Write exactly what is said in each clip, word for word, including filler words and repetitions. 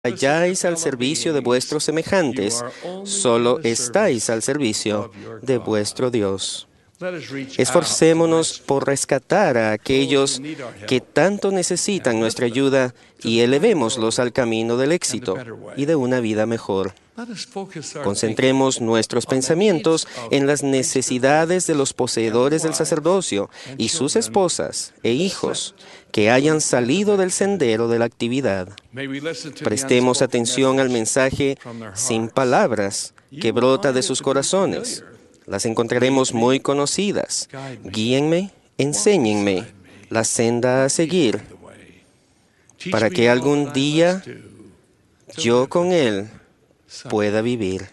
Hayáis al servicio de vuestros semejantes, solo estáis al servicio de vuestro Dios. Esforcémonos por rescatar a aquellos que tanto necesitan nuestra ayuda y elevémoslos al camino del éxito y de una vida mejor. Concentremos nuestros pensamientos en las necesidades de los poseedores del sacerdocio y sus esposas e hijos que hayan salido del sendero de la actividad. Prestemos atención al mensaje sin palabras que brota de sus corazones. Las encontraremos muy conocidas. Guíenme, enséñenme la senda a seguir, para que algún día yo con Él pueda vivir.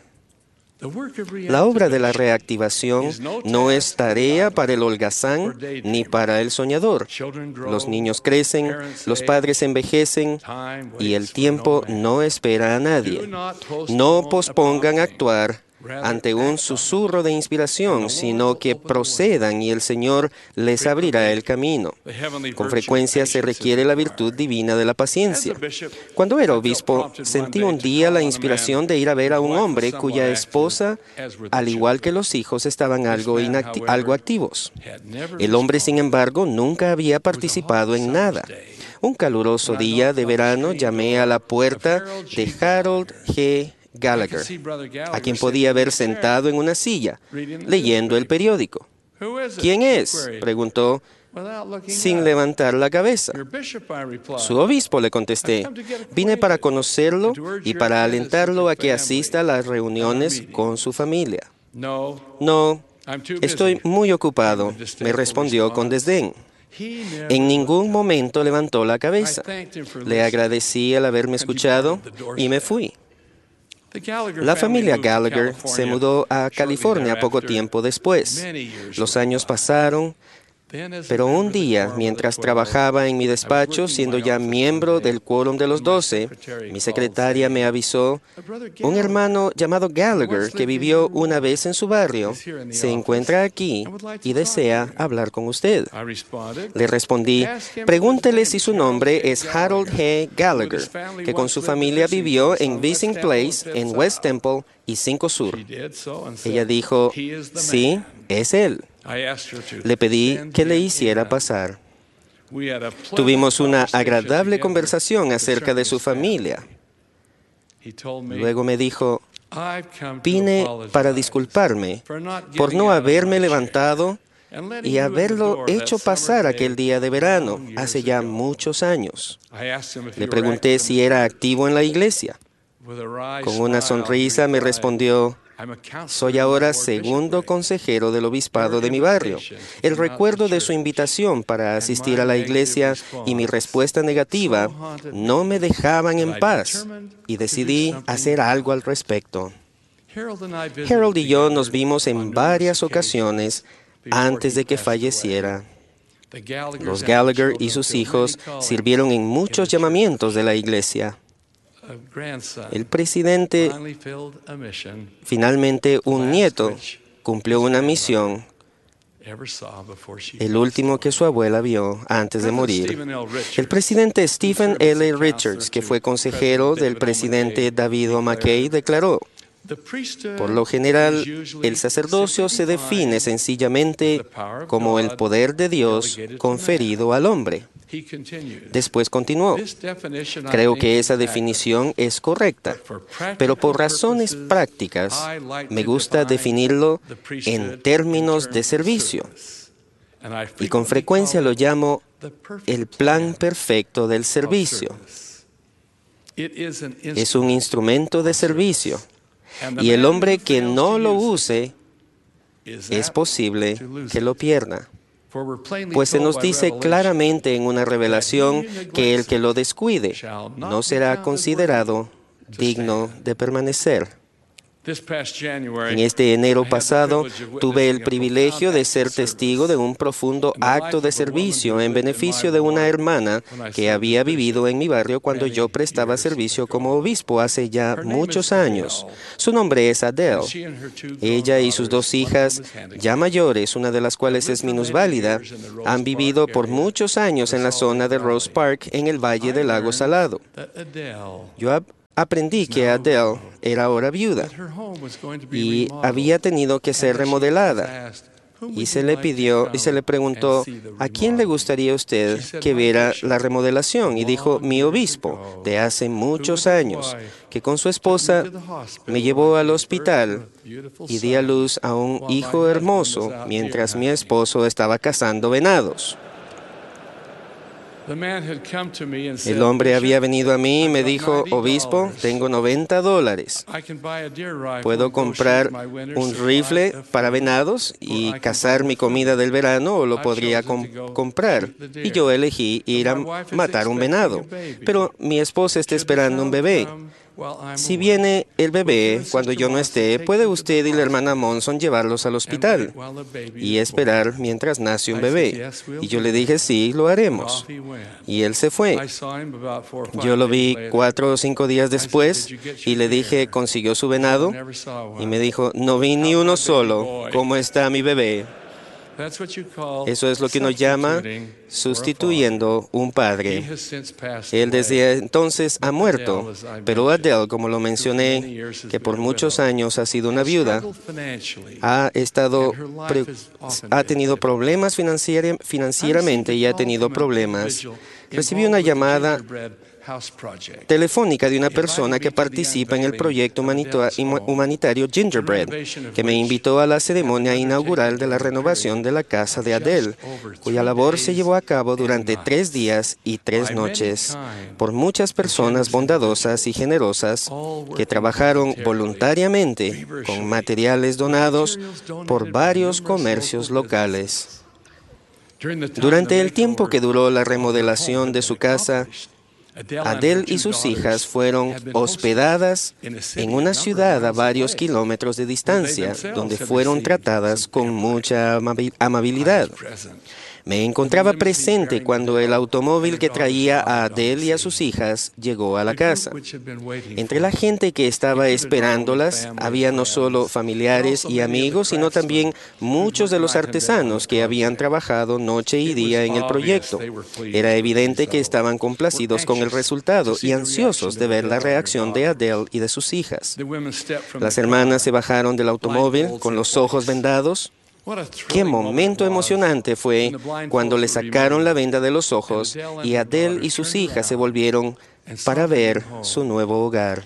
La obra de la reactivación no es tarea para el holgazán ni para el soñador. Los niños crecen, los padres envejecen y el tiempo no espera a nadie. No pospongan actuar ante un susurro de inspiración, sino que procedan y el Señor les abrirá el camino. Con frecuencia se requiere la virtud divina de la paciencia. Cuando era obispo, sentí un día la inspiración de ir a ver a un hombre cuya esposa, al igual que los hijos, estaban algo, inacti- algo activos. El hombre, sin embargo, nunca había participado en nada. Un caluroso día de verano llamé a la puerta de Harold G. Gallagher, a quien podía ver sentado en una silla, leyendo el periódico. ¿Quién es?, preguntó, sin levantar la cabeza. Su obispo, le contesté. Vine para conocerlo y para alentarlo a que asista a las reuniones con su familia. No, estoy muy ocupado, me respondió con desdén. En ningún momento levantó la cabeza. Le agradecí el haberme escuchado y me fui. La familia Gallagher se mudó a California poco tiempo después. Los años pasaron, pero un día, mientras trabajaba en mi despacho, siendo ya miembro del quórum de los doce, mi secretaria me avisó: un hermano llamado Gallagher, que vivió una vez en su barrio, se encuentra aquí y desea hablar con usted. Le respondí: pregúntele si su nombre es Harold G. Gallagher, que con su familia vivió en Vising Place, en West Temple y cinco Sur. Ella dijo: sí, es él. Le pedí que le hiciera pasar. Tuvimos una agradable conversación acerca de su familia. Luego me dijo: vine para disculparme por no haberme levantado y haberlo hecho pasar aquel día de verano, hace ya muchos años. Le pregunté si era activo en la iglesia. Con una sonrisa me respondió: soy ahora segundo consejero del obispado de mi barrio. El recuerdo de su invitación para asistir a la iglesia y mi respuesta negativa no me dejaban en paz y decidí hacer algo al respecto. Harold y yo nos vimos en varias ocasiones antes de que falleciera. Los Gallagher y sus hijos sirvieron en muchos llamamientos de la iglesia. El presidente, finalmente un nieto, cumplió una misión, el último que su abuela vio antes de morir. El presidente Stephen L. Richards, que fue consejero del presidente David O. McKay, declaró: por lo general, el sacerdocio se define sencillamente como el poder de Dios conferido al hombre. Después continuó: creo que esa definición es correcta, pero por razones prácticas me gusta definirlo en términos de servicio. Y con frecuencia lo llamo el plan perfecto del servicio. Es un instrumento de servicio, y el hombre que no lo use, es posible que lo pierda. Pues se nos dice claramente en una revelación que el que lo descuide no será considerado digno de permanecer. En este enero pasado, tuve el privilegio de ser testigo de un profundo acto de servicio en beneficio de una hermana que había vivido en mi barrio cuando yo prestaba servicio como obispo hace ya muchos años. Su nombre es Adele. Ella y sus dos hijas, ya mayores, una de las cuales es minusválida, han vivido por muchos años en la zona de Rose Park, en el Valle del Lago Salado. Yo aprendí que Adele era ahora viuda y había tenido que ser remodelada. Y se le pidió y se le preguntó, ¿a quién le gustaría a usted que viera la remodelación? Y dijo, mi obispo, de hace muchos años, que con su esposa me llevó al hospital y di a luz a un hijo hermoso mientras mi esposo estaba cazando venados. El hombre había venido a mí y me dijo, obispo, tengo noventa dólares. Puedo comprar un rifle para venados y cazar mi comida del verano o lo podría com comprar. Y yo elegí ir a matar un venado. Pero mi esposa está esperando un bebé. Si viene el bebé cuando yo no esté, puede usted y la hermana Monson llevarlos al hospital y esperar mientras nace un bebé. Y yo le dije, sí, lo haremos. Y él se fue. Yo lo vi cuatro o cinco días después y le dije, ¿consiguió su venado? Y me dijo, no vi ni uno solo. ¿Cómo está mi bebé? Eso es lo que uno llama sustituyendo un padre. Él desde entonces ha muerto, pero Adele, como lo mencioné, que por muchos años ha sido una viuda, ha, estado, ha tenido problemas financier, financieramente y ha tenido problemas. Recibí una llamada telefónica de una persona que participa en el proyecto humanitario Gingerbread, que me invitó a la ceremonia inaugural de la renovación de la casa de Adele, cuya labor se llevó a cabo durante tres días y tres noches por muchas personas bondadosas y generosas que trabajaron voluntariamente con materiales donados por varios comercios locales. Durante el tiempo que duró la remodelación de su casa, Adele y sus hijas fueron hospedadas en una ciudad a varios kilómetros de distancia, donde fueron tratadas con mucha amabilidad. Me encontraba presente cuando el automóvil que traía a Adele y a sus hijas llegó a la casa. Entre la gente que estaba esperándolas había no solo familiares y amigos, sino también muchos de los artesanos que habían trabajado noche y día en el proyecto. Era evidente que estaban complacidos con el resultado y ansiosos de ver la reacción de Adele y de sus hijas. Las hermanas se bajaron del automóvil con los ojos vendados. Qué momento emocionante fue cuando le sacaron la venda de los ojos y Adele y sus hijas se volvieron para ver su nuevo hogar.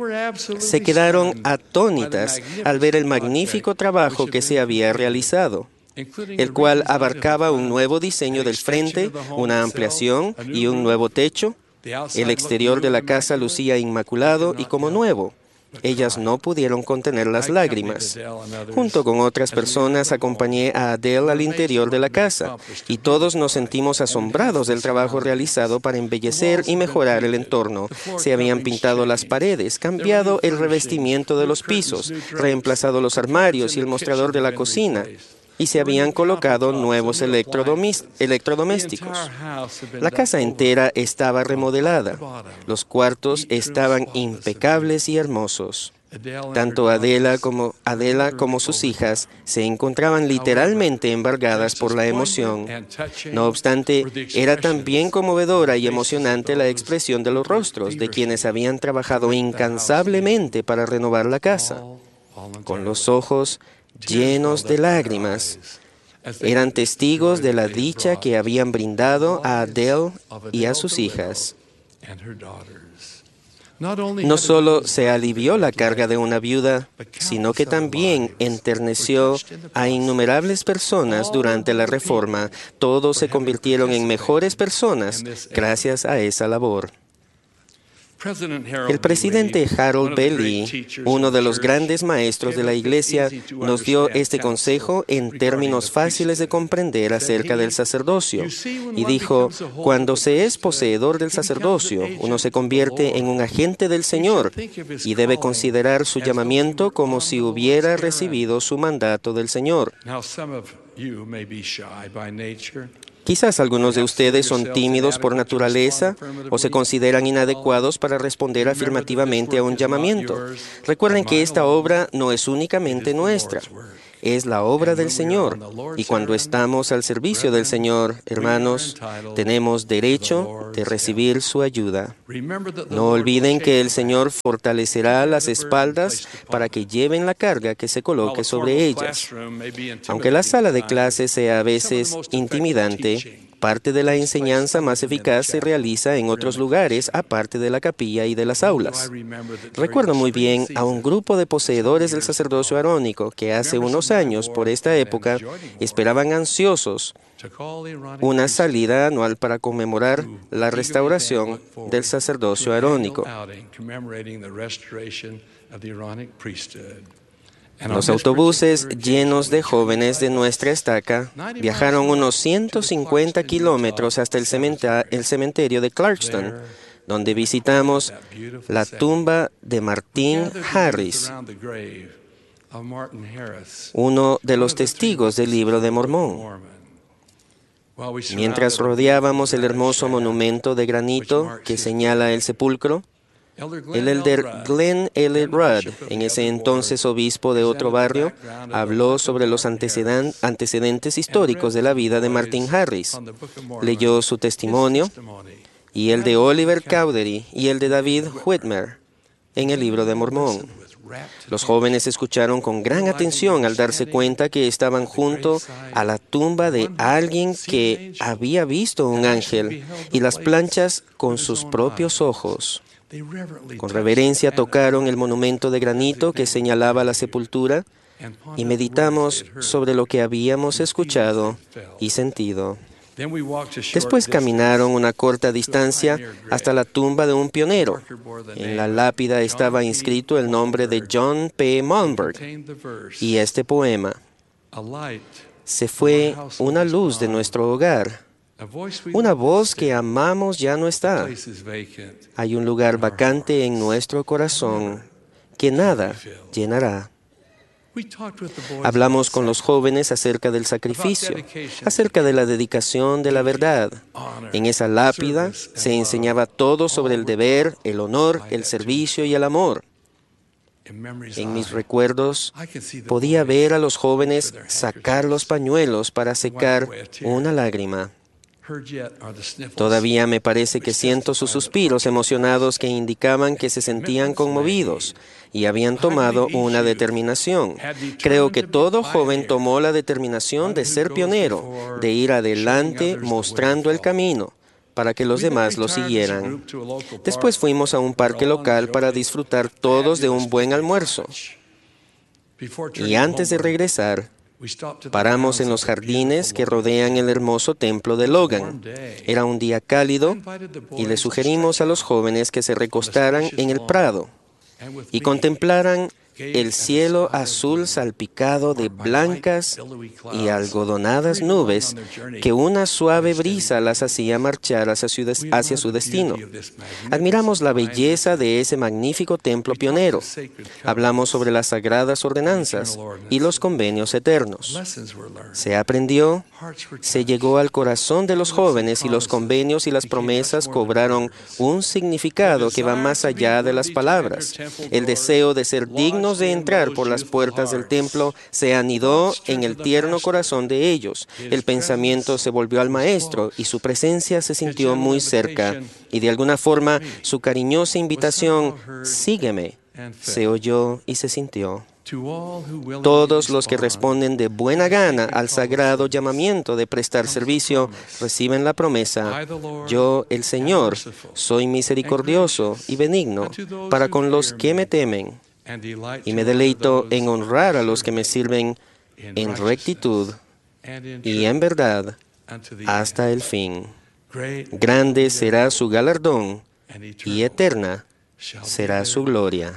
Se quedaron atónitas al ver el magnífico trabajo que se había realizado, el cual abarcaba un nuevo diseño del frente, una ampliación y un nuevo techo. El exterior de la casa lucía inmaculado y como nuevo. Ellas no pudieron contener las lágrimas. Junto con otras personas acompañé a Adele al interior de la casa y todos nos sentimos asombrados del trabajo realizado para embellecer y mejorar el entorno. Se habían pintado las paredes, cambiado el revestimiento de los pisos, reemplazado los armarios y el mostrador de la cocina, y se habían colocado nuevos electrodomésticos. La casa entera estaba remodelada. Los cuartos estaban impecables y hermosos. Tanto Adela como, Adela como sus hijas se encontraban literalmente embargadas por la emoción. No obstante, era también conmovedora y emocionante la expresión de los rostros de quienes habían trabajado incansablemente para renovar la casa. Con los ojos llenos de lágrimas, eran testigos de la dicha que habían brindado a Adele y a sus hijas. No solo se alivió la carga de una viuda, sino que también enterneció a innumerables personas durante la Reforma. Todos se convirtieron en mejores personas gracias a esa labor. El presidente Harold B. Lee, uno de los grandes maestros de la Iglesia, nos dio este consejo en términos fáciles de comprender acerca del sacerdocio. Y dijo, cuando se es poseedor del sacerdocio, uno se convierte en un agente del Señor y debe considerar su llamamiento como si hubiera recibido su mandato del Señor. Quizás algunos de ustedes son tímidos por naturaleza o se consideran inadecuados para responder afirmativamente a un llamamiento. Recuerden que esta obra no es únicamente nuestra. es la obra del Señor. Y cuando estamos al servicio del Señor, hermanos, tenemos derecho de recibir su ayuda. No olviden que el Señor fortalecerá las espaldas para que lleven la carga que se coloque sobre ellas. Aunque la sala de clase sea a veces intimidante, parte de la enseñanza más eficaz se realiza en otros lugares, aparte de la capilla y de las aulas. Recuerdo muy bien a un grupo de poseedores del sacerdocio arónico que hace unos años, por esta época, esperaban ansiosos una salida anual para conmemorar la restauración del sacerdocio arónico. Los autobuses llenos de jóvenes de nuestra estaca viajaron unos ciento cincuenta kilómetros hasta el cementerio, el cementerio de Clarkston, donde visitamos la tumba de Martin Harris, uno de los testigos del Libro de Mormón. Mientras rodeábamos el hermoso monumento de granito que señala el sepulcro, el elder Glenn L. Rudd, en ese entonces obispo de otro barrio, habló sobre los antecedentes históricos de la vida de Martin Harris. Leyó su testimonio y el de Oliver Cowdery y el de David Whitmer en el Libro de Mormón. Los jóvenes escucharon con gran atención al darse cuenta que estaban junto a la tumba de alguien que había visto un ángel y las planchas con sus propios ojos. Con reverencia tocaron el monumento de granito que señalaba la sepultura y meditamos sobre lo que habíamos escuchado y sentido. Después caminaron una corta distancia hasta la tumba de un pionero. En la lápida estaba inscrito el nombre de John P. Malmberg y este poema: se fue una luz de nuestro hogar. Una voz que amamos ya no está. Hay un lugar vacante en nuestro corazón que nada llenará. Hablamos con los jóvenes acerca del sacrificio, acerca de la dedicación de la verdad. En esa lápida se enseñaba todo sobre el deber, el honor, el servicio y el amor. En mis recuerdos podía ver a los jóvenes sacar los pañuelos para secar una lágrima. Todavía me parece que siento sus suspiros emocionados que indicaban que se sentían conmovidos y habían tomado una determinación. Creo que todo joven tomó la determinación de ser pionero, de ir adelante mostrando el camino para que los demás lo siguieran. Después fuimos a un parque local para disfrutar todos de un buen almuerzo. Y antes de regresar, paramos en los jardines que rodean el hermoso templo de Logan. Era un día cálido y le sugerimos a los jóvenes que se recostaran en el prado y contemplaran el cielo azul salpicado de blancas y algodonadas nubes que una suave brisa las hacía marchar hacia su, des- hacia su destino. Admiramos la belleza de ese magnífico templo pionero. Hablamos sobre las sagradas ordenanzas y los convenios eternos. Se aprendió, se llegó al corazón de los jóvenes y los convenios y las promesas cobraron un significado que va más allá de las palabras. El deseo de ser dignos de entrar por las puertas del templo se anidó en el tierno corazón de ellos. El pensamiento se volvió al maestro y su presencia se sintió muy cerca. Y de alguna forma su cariñosa invitación, sígueme, se oyó y se sintió. Todos los que responden de buena gana al sagrado llamamiento de prestar servicio reciben la promesa: yo, el Señor, soy misericordioso y benigno para con los que me temen, y me deleito en honrar a los que me sirven en rectitud y en verdad hasta el fin. Grande será su galardón y eterna será su gloria.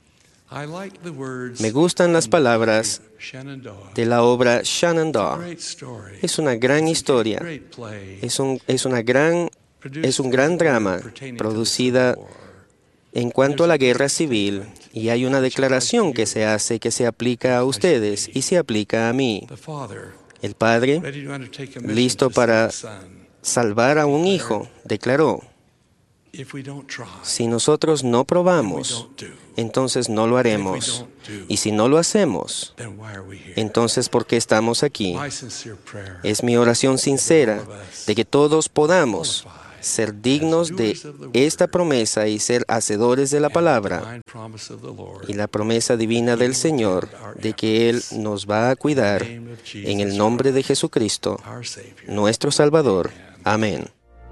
Me gustan las palabras de la obra Shenandoah. Es una gran historia, es un, es una gran, es un gran drama producida en cuanto a la guerra civil, y hay una declaración que se hace que se aplica a ustedes y se aplica a mí. El padre, listo para salvar a un hijo, declaró: si nosotros no probamos entonces no lo haremos. Y si no lo hacemos, entonces ¿por qué estamos aquí? Es mi oración sincera de que todos podamos ser dignos de esta promesa y ser hacedores de la palabra y la promesa divina del Señor de que Él nos va a cuidar en el nombre de Jesucristo, nuestro Salvador. Amén.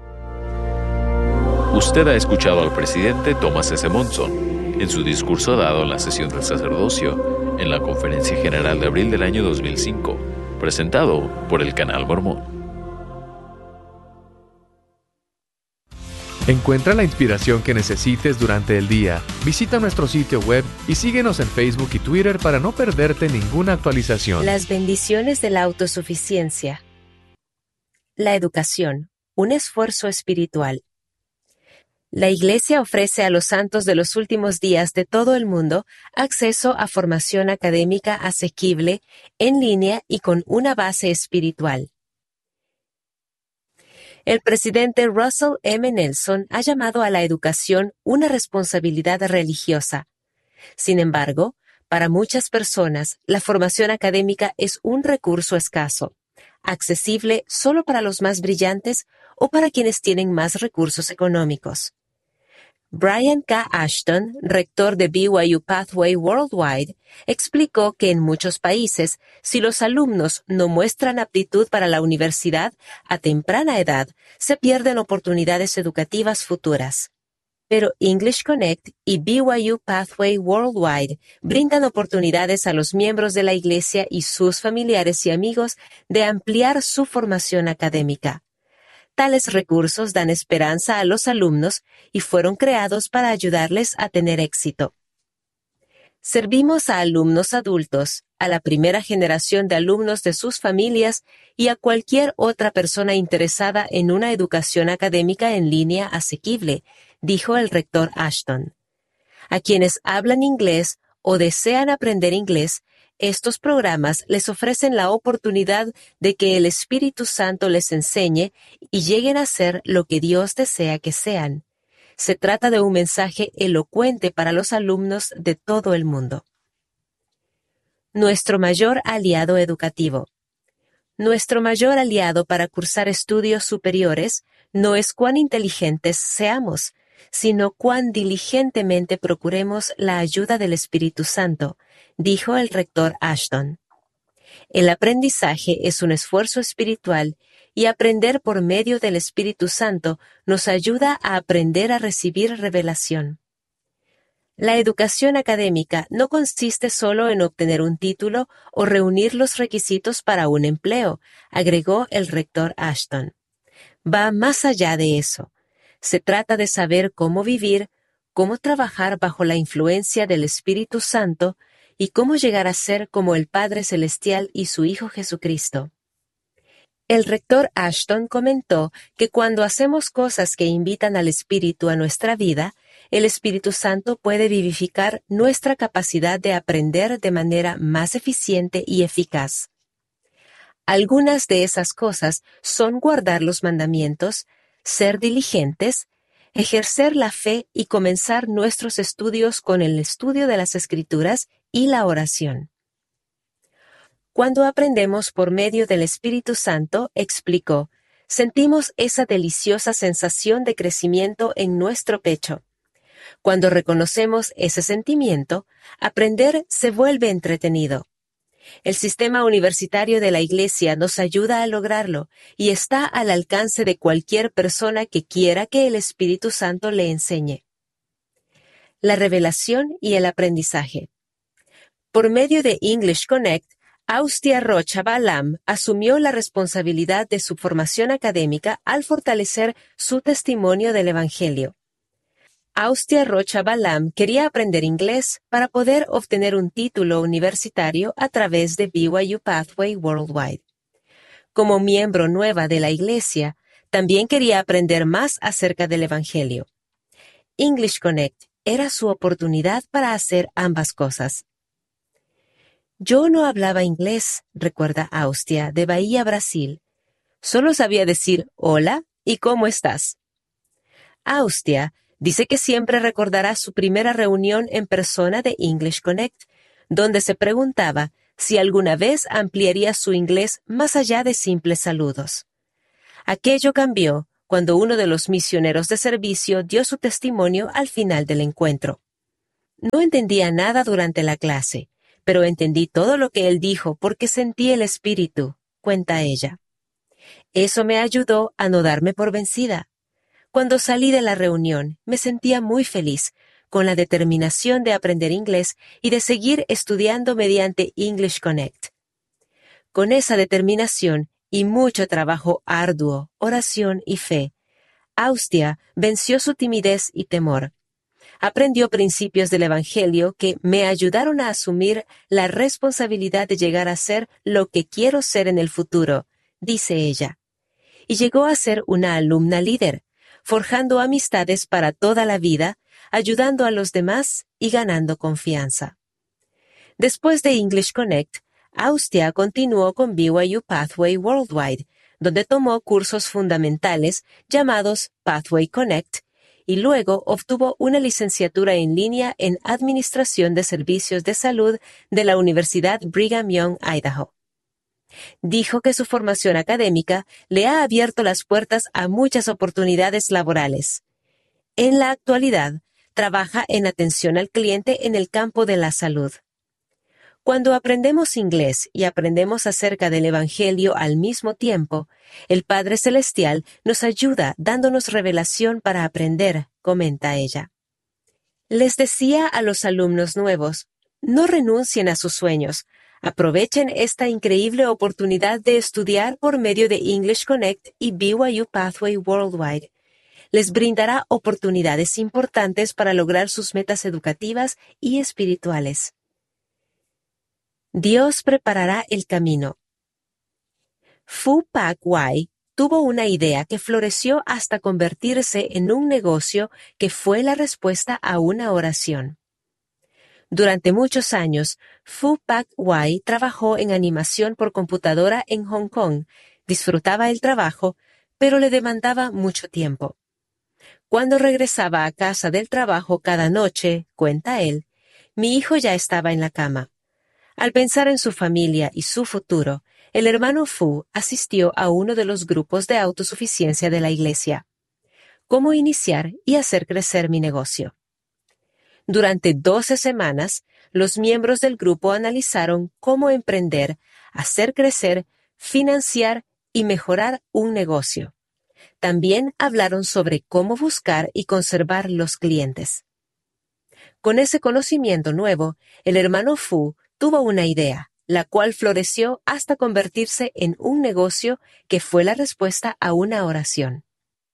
Usted ha escuchado al presidente Thomas S. Monson en su discurso dado en la sesión del sacerdocio en la Conferencia General de abril del año dos mil cinco, presentado por el Canal Mormón. Encuentra la inspiración que necesites durante el día. Visita nuestro sitio web y síguenos en Facebook y Twitter para no perderte ninguna actualización. Las bendiciones de la autosuficiencia. La educación, un esfuerzo espiritual. La Iglesia ofrece a los santos de los últimos días de todo el mundo acceso a formación académica asequible, en línea y con una base espiritual. El presidente Russell M. Nelson ha llamado a la educación una responsabilidad religiosa. Sin embargo, para muchas personas, la formación académica es un recurso escaso, accesible solo para los más brillantes o para quienes tienen más recursos económicos. Brian K. Ashton, rector de B Y U Pathway Worldwide, explicó que en muchos países, si los alumnos no muestran aptitud para la universidad a temprana edad, se pierden oportunidades educativas futuras. Pero English Connect y B Y U Pathway Worldwide brindan oportunidades a los miembros de la Iglesia y sus familiares y amigos de ampliar su formación académica. Tales recursos dan esperanza a los alumnos y fueron creados para ayudarles a tener éxito. Servimos a alumnos adultos, a la primera generación de alumnos de sus familias y a cualquier otra persona interesada en una educación académica en línea asequible, dijo el rector Ashton. A quienes hablan inglés o desean aprender inglés, estos programas les ofrecen la oportunidad de que el Espíritu Santo les enseñe y lleguen a ser lo que Dios desea que sean. Se trata de un mensaje elocuente para los alumnos de todo el mundo. Nuestro mayor aliado educativo. Nuestro mayor aliado para cursar estudios superiores no es cuán inteligentes seamos, sino cuán diligentemente procuremos la ayuda del Espíritu Santo, dijo el rector Ashton. El aprendizaje es un esfuerzo espiritual y aprender por medio del Espíritu Santo nos ayuda a aprender a recibir revelación. La educación académica no consiste solo en obtener un título o reunir los requisitos para un empleo, agregó el rector Ashton. Va más allá de eso. Se trata de saber cómo vivir, cómo trabajar bajo la influencia del Espíritu Santo y cómo llegar a ser como el Padre Celestial y su Hijo Jesucristo. El rector Ashton comentó que cuando hacemos cosas que invitan al Espíritu a nuestra vida, el Espíritu Santo puede vivificar nuestra capacidad de aprender de manera más eficiente y eficaz. Algunas de esas cosas son guardar los mandamientos, ser diligentes, ejercer la fe y comenzar nuestros estudios con el estudio de las Escrituras y la oración. Cuando aprendemos por medio del Espíritu Santo, explicó, sentimos esa deliciosa sensación de crecimiento en nuestro pecho. Cuando reconocemos ese sentimiento, aprender se vuelve entretenido. El sistema universitario de la Iglesia nos ayuda a lograrlo y está al alcance de cualquier persona que quiera que el Espíritu Santo le enseñe. La revelación y el aprendizaje. Por medio de English Connect, Austia Rocha Balam asumió la responsabilidad de su formación académica al fortalecer su testimonio del Evangelio. Austia Rocha Balam quería aprender inglés para poder obtener un título universitario a través de B Y U Pathway Worldwide. Como miembro nueva de la Iglesia, también quería aprender más acerca del Evangelio. English Connect era su oportunidad para hacer ambas cosas. Yo no hablaba inglés, recuerda Austia, de Bahía, Brasil. Solo sabía decir hola y cómo estás. Austia Dice que siempre recordará su primera reunión en persona de English Connect, donde se preguntaba si alguna vez ampliaría su inglés más allá de simples saludos. Aquello cambió cuando uno de los misioneros de servicio dio su testimonio al final del encuentro. No entendía nada durante la clase, pero entendí todo lo que él dijo porque sentí el espíritu, cuenta ella. Eso me ayudó a no darme por vencida. Cuando salí de la reunión, me sentía muy feliz, con la determinación de aprender inglés y de seguir estudiando mediante English Connect. Con esa determinación y mucho trabajo arduo, oración y fe, Austia venció su timidez y temor. Aprendió principios del Evangelio que me ayudaron a asumir la responsabilidad de llegar a ser lo que quiero ser en el futuro, dice ella. Y llegó a ser una alumna líder, forjando amistades para toda la vida, ayudando a los demás y ganando confianza. Después de English Connect, Austia continuó con B Y U Pathway Worldwide, donde tomó cursos fundamentales llamados Pathway Connect, y luego obtuvo una licenciatura en línea en Administración de Servicios de Salud de la Universidad Brigham Young, Idaho. Dijo que su formación académica le ha abierto las puertas a muchas oportunidades laborales. En la actualidad, trabaja en atención al cliente en el campo de la salud. Cuando aprendemos inglés y aprendemos acerca del Evangelio al mismo tiempo, el Padre Celestial nos ayuda dándonos revelación para aprender, comenta ella. Les decía a los alumnos nuevos, no renuncien a sus sueños, aprovechen esta increíble oportunidad de estudiar por medio de English Connect y B Y U Pathway Worldwide. Les brindará oportunidades importantes para lograr sus metas educativas y espirituales. Dios preparará el camino. Phu Pak Wai tuvo una idea que floreció hasta convertirse en un negocio que fue la respuesta a una oración. Durante muchos años, Phu Pak Wai trabajó en animación por computadora en Hong Kong, disfrutaba el trabajo, pero le demandaba mucho tiempo. Cuando regresaba a casa del trabajo cada noche, cuenta él, mi hijo ya estaba en la cama. Al pensar en su familia y su futuro, el hermano Phu asistió a uno de los grupos de autosuficiencia de la iglesia. ¿Cómo iniciar y hacer crecer mi negocio? Durante doce semanas, los miembros del grupo analizaron cómo emprender, hacer crecer, financiar y mejorar un negocio. También hablaron sobre cómo buscar y conservar los clientes. Con ese conocimiento nuevo, el hermano Phu tuvo una idea, la cual floreció hasta convertirse en un negocio que fue la respuesta a una oración.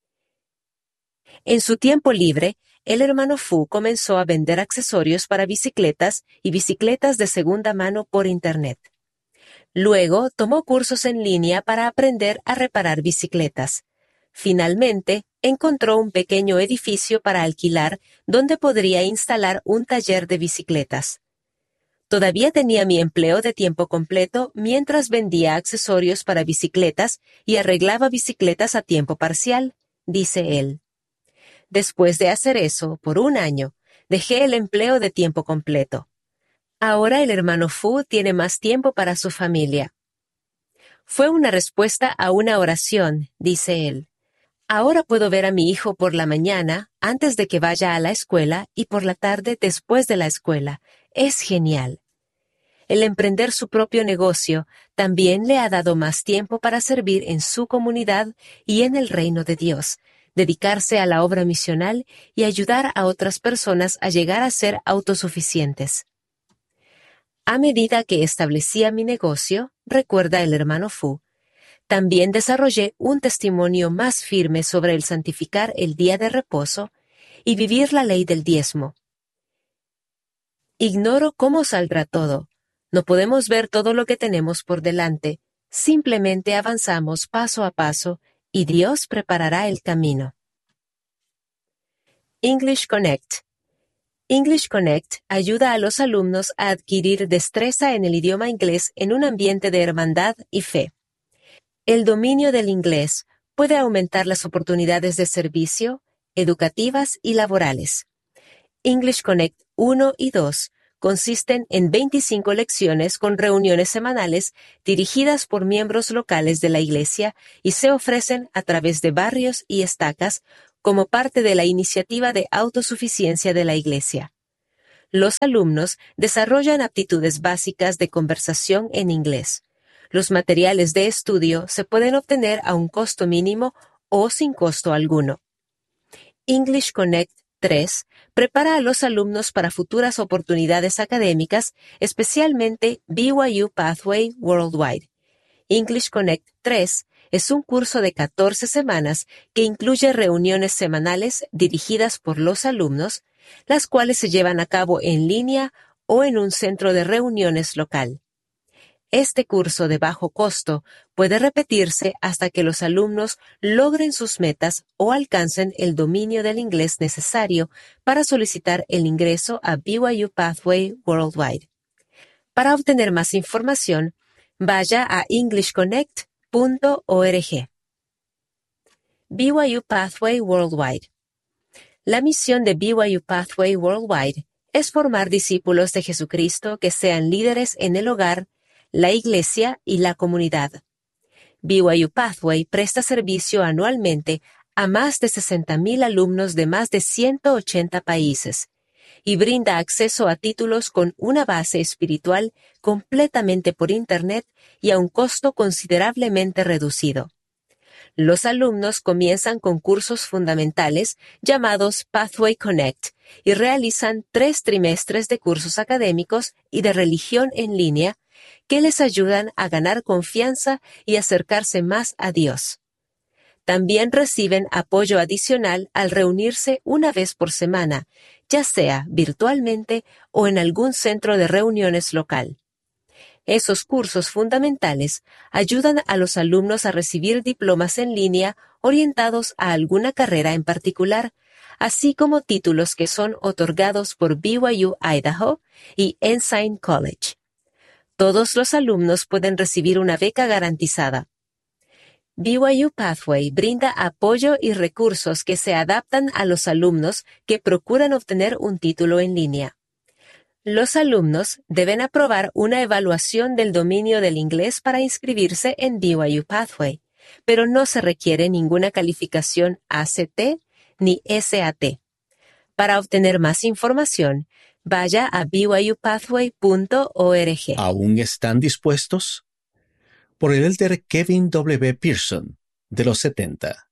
En su tiempo libre, el hermano Phu comenzó a vender accesorios para bicicletas y bicicletas de segunda mano por Internet. Luego, tomó cursos en línea para aprender a reparar bicicletas. Finalmente, encontró un pequeño edificio para alquilar donde podría instalar un taller de bicicletas. Todavía tenía mi empleo de tiempo completo mientras vendía accesorios para bicicletas y arreglaba bicicletas a tiempo parcial, dice él. Después de hacer eso, por un año, dejé el empleo de tiempo completo. Ahora el hermano Phu tiene más tiempo para su familia. Fue una respuesta a una oración, dice él. Ahora puedo ver a mi hijo por la mañana, antes de que vaya a la escuela, y por la tarde después de la escuela. Es genial. El emprender su propio negocio también le ha dado más tiempo para servir en su comunidad y en el reino de Dios, dedicarse a la obra misional y ayudar a otras personas a llegar a ser autosuficientes. A medida que establecía mi negocio, recuerda el hermano Phu, también desarrollé un testimonio más firme sobre el santificar el día de reposo y vivir la ley del diezmo. Ignoro cómo saldrá todo. No podemos ver todo lo que tenemos por delante. Simplemente avanzamos paso a paso y Dios preparará el camino. English Connect. English Connect ayuda a los alumnos a adquirir destreza en el idioma inglés en un ambiente de hermandad y fe. El dominio del inglés puede aumentar las oportunidades de servicio, educativas y laborales. English Connect uno y dos consisten en veinticinco lecciones con reuniones semanales dirigidas por miembros locales de la Iglesia y se ofrecen a través de barrios y estacas como parte de la iniciativa de autosuficiencia de la Iglesia. Los alumnos desarrollan aptitudes básicas de conversación en inglés. Los materiales de estudio se pueden obtener a un costo mínimo o sin costo alguno. English Connect tres prepara a los alumnos para futuras oportunidades académicas, especialmente B Y U Pathway Worldwide. English Connect tres es un curso de catorce semanas que incluye reuniones semanales dirigidas por los alumnos, las cuales se llevan a cabo en línea o en un centro de reuniones local. Este curso de bajo costo puede repetirse hasta que los alumnos logren sus metas o alcancen el dominio del inglés necesario para solicitar el ingreso a B Y U Pathway Worldwide. Para obtener más información, vaya a english connect punto org. B Y U Pathway Worldwide. La misión de B Y U Pathway Worldwide es formar discípulos de Jesucristo que sean líderes en el hogar, la iglesia y la comunidad. B Y U Pathway presta servicio anualmente a más de sesenta mil alumnos de más de ciento ochenta países y brinda acceso a títulos con una base espiritual completamente por Internet y a un costo considerablemente reducido. Los alumnos comienzan con cursos fundamentales llamados Pathway Connect y realizan tres trimestres de cursos académicos y de religión en línea que les ayudan a ganar confianza y acercarse más a Dios. También reciben apoyo adicional al reunirse una vez por semana, ya sea virtualmente o en algún centro de reuniones local. Esos cursos fundamentales ayudan a los alumnos a recibir diplomas en línea orientados a alguna carrera en particular, así como títulos que son otorgados por B Y U Idaho y Ensign College. Todos los alumnos pueden recibir una beca garantizada. B Y U Pathway brinda apoyo y recursos que se adaptan a los alumnos que procuran obtener un título en línea. Los alumnos deben aprobar una evaluación del dominio del inglés para inscribirse en B Y U Pathway, pero no se requiere ninguna calificación A C T ni S A T. Para obtener más información, vaya a b y u pathway punto org. ¿Aún están dispuestos? Por el elder Kevin W. Pearson, de los setenta.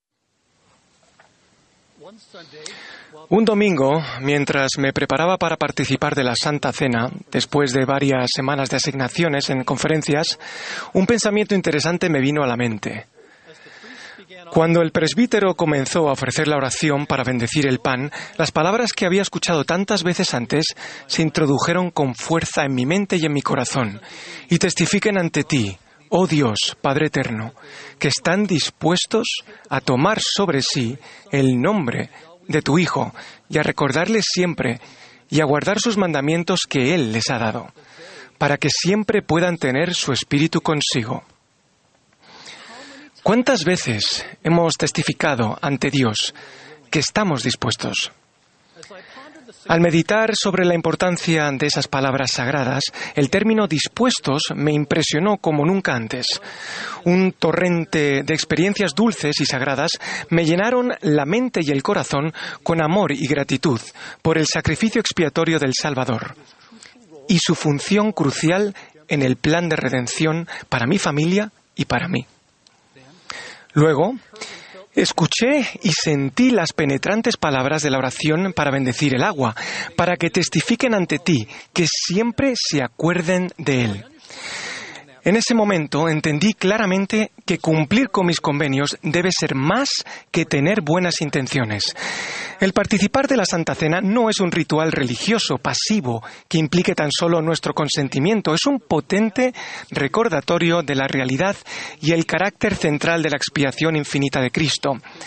Un domingo, mientras me preparaba para participar de la Santa Cena, después de varias semanas de asignaciones en conferencias, un pensamiento interesante me vino a la mente. Cuando el presbítero comenzó a ofrecer la oración para bendecir el pan, las palabras que había escuchado tantas veces antes se introdujeron con fuerza en mi mente y en mi corazón, y testifiquen ante ti, oh Dios, Padre Eterno, que están dispuestos a tomar sobre sí el nombre de tu Hijo y a recordarles siempre y a guardar sus mandamientos que Él les ha dado, para que siempre puedan tener su espíritu consigo. ¿Cuántas veces hemos testificado ante Dios que estamos dispuestos? Al meditar sobre la importancia de esas palabras sagradas, el término dispuestos me impresionó como nunca antes. Un torrente de experiencias dulces y sagradas me llenaron la mente y el corazón con amor y gratitud por el sacrificio expiatorio del Salvador y su función crucial en el plan de redención para mi familia y para mí. Luego, escuché y sentí las penetrantes palabras de la oración para bendecir el agua, para que testifiquen ante ti, que siempre se acuerden de Él. En ese momento entendí claramente que cumplir con mis convenios debe ser más que tener buenas intenciones. El participar de la Santa Cena no es un ritual religioso pasivo que implique tan solo nuestro consentimiento, es un potente recordatorio de la realidad y el carácter central de la expiación infinita de Cristo.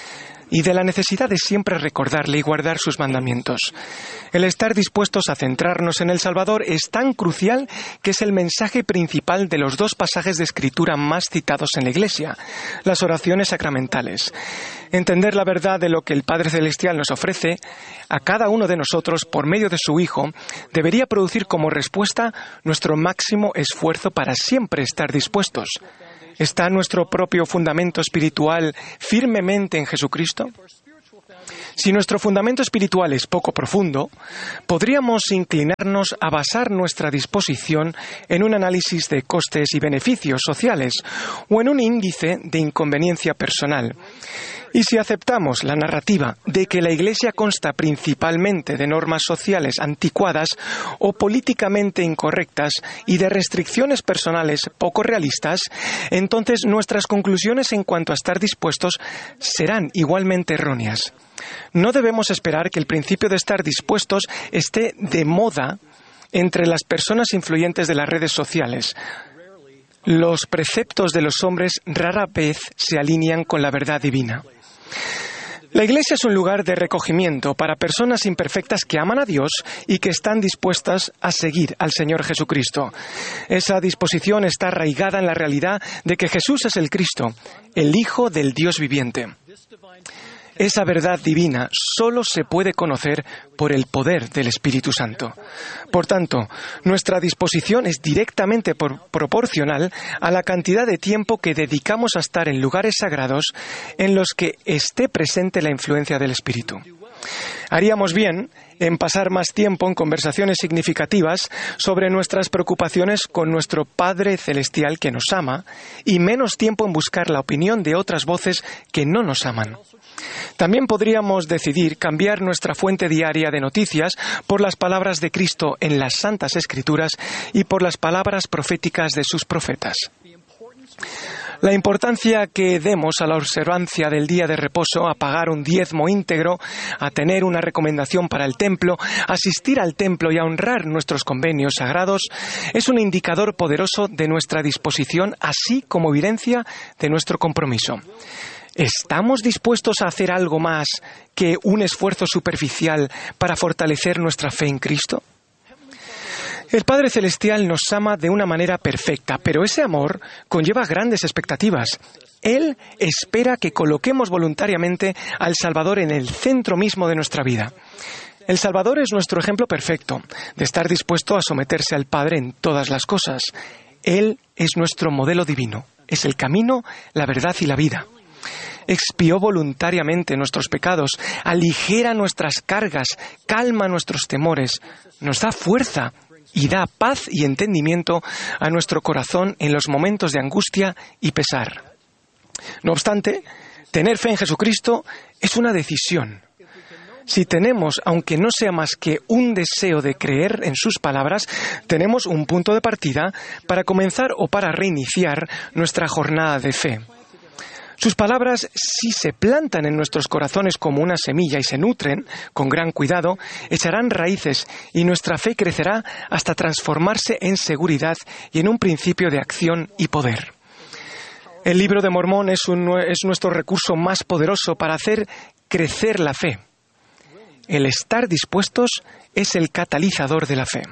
y de la necesidad de siempre recordarle y guardar sus mandamientos. El estar dispuestos a centrarnos en el Salvador es tan crucial que es el mensaje principal de los dos pasajes de Escritura más citados en la Iglesia, las oraciones sacramentales. Entender la verdad de lo que el Padre Celestial nos ofrece a cada uno de nosotros por medio de su Hijo debería producir como respuesta nuestro máximo esfuerzo para siempre estar dispuestos. ¿Está nuestro propio fundamento espiritual firmemente en Jesucristo? Si nuestro fundamento espiritual es poco profundo, podríamos inclinarnos a basar nuestra disposición en un análisis de costes y beneficios sociales o en un índice de inconveniencia personal. Y si aceptamos la narrativa de que la Iglesia consta principalmente de normas sociales anticuadas o políticamente incorrectas y de restricciones personales poco realistas, entonces nuestras conclusiones en cuanto a estar dispuestos serán igualmente erróneas. No debemos esperar que el principio de estar dispuestos esté de moda entre las personas influyentes de las redes sociales. Los preceptos de los hombres rara vez se alinean con la verdad divina. La Iglesia es un lugar de recogimiento para personas imperfectas que aman a Dios y que están dispuestas a seguir al Señor Jesucristo. Esa disposición está arraigada en la realidad de que Jesús es el Cristo, el Hijo del Dios viviente. Esa verdad divina solo se puede conocer por el poder del Espíritu Santo. Por tanto, nuestra disposición es directamente por- proporcional a la cantidad de tiempo que dedicamos a estar en lugares sagrados en los que esté presente la influencia del Espíritu. Haríamos bien en pasar más tiempo en conversaciones significativas sobre nuestras preocupaciones con nuestro Padre Celestial que nos ama y menos tiempo en buscar la opinión de otras voces que no nos aman. También podríamos decidir cambiar nuestra fuente diaria de noticias por las palabras de Cristo en las Santas Escrituras y por las palabras proféticas de sus profetas. La importancia que demos a la observancia del día de reposo, a pagar un diezmo íntegro, a tener una recomendación para el templo, a asistir al templo y a honrar nuestros convenios sagrados, es un indicador poderoso de nuestra disposición, así como evidencia de nuestro compromiso. ¿Estamos dispuestos a hacer algo más que un esfuerzo superficial para fortalecer nuestra fe en Cristo? El Padre Celestial nos ama de una manera perfecta, pero ese amor conlleva grandes expectativas. Él espera que coloquemos voluntariamente al Salvador en el centro mismo de nuestra vida. El Salvador es nuestro ejemplo perfecto de estar dispuesto a someterse al Padre en todas las cosas. Él es nuestro modelo divino, es el camino, la verdad y la vida. Expió voluntariamente nuestros pecados, aligera nuestras cargas, calma nuestros temores, nos da fuerza y da paz y entendimiento a nuestro corazón en los momentos de angustia y pesar. No obstante, tener fe en Jesucristo es una decisión. Si tenemos, aunque no sea más que un deseo de creer en sus palabras, tenemos un punto de partida para comenzar o para reiniciar nuestra jornada de fe. Sus palabras, si se plantan en nuestros corazones como una semilla y se nutren con gran cuidado, echarán raíces y nuestra fe crecerá hasta transformarse en seguridad y en un principio de acción y poder. El Libro de Mormón es, un, es nuestro recurso más poderoso para hacer crecer la fe. El estar dispuestos es el catalizador de la fe.